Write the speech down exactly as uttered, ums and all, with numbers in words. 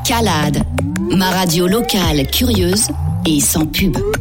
Calade, ma radio locale curieuse et sans pub.